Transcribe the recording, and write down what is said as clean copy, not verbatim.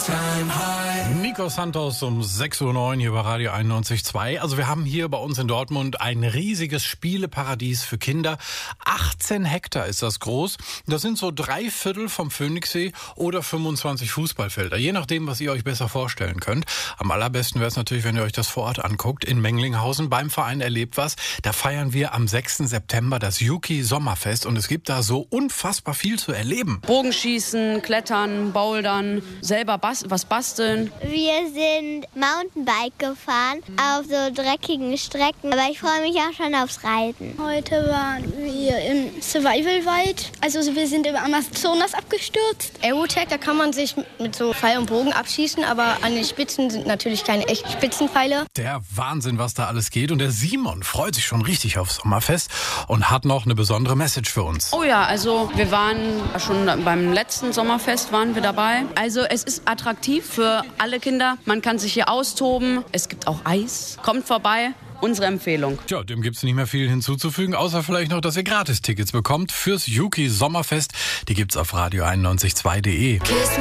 Nico Santos um 6:09 Uhr hier bei Radio 91.2. Also wir haben hier bei uns in Dortmund ein riesiges Spieleparadies für Kinder. 18 Hektar ist das groß. Das sind so 3/4 vom Phoenixsee oder 25 Fußballfelder. Je nachdem, was ihr euch besser vorstellen könnt. Am allerbesten wäre es natürlich, wenn ihr euch das vor Ort anguckt. In Menglinghausen beim Verein Erlebt was. Da feiern wir am 6. September das Yuki Sommerfest. Und es gibt da so unfassbar viel zu erleben. Bogenschießen, Klettern, Bouldern, selber was basteln. Wir sind Mountainbike gefahren auf so dreckigen Strecken, aber ich freue mich auch schon aufs Reiten. Heute waren wir im Survival-Wald, also wir sind im Amazonas abgestürzt. Aerotag, da kann man sich mit so Pfeil und Bogen abschießen, aber an den Spitzen sind natürlich keine echten Spitzenpfeile. Der Wahnsinn, was da alles geht. Und der Simon freut sich schon richtig aufs Sommerfest und hat noch eine besondere Message für uns. Oh ja, also wir waren schon beim letzten Sommerfest waren wir dabei. Also es ist attraktiv für alle Kinder. Man kann sich hier austoben. Es gibt auch Eis. Kommt vorbei. Unsere Empfehlung. Tja, dem gibt's nicht mehr viel hinzuzufügen, außer vielleicht noch, dass ihr Gratis-Tickets bekommt fürs Yuki Sommerfest. Die gibt's auf radio91.2.de.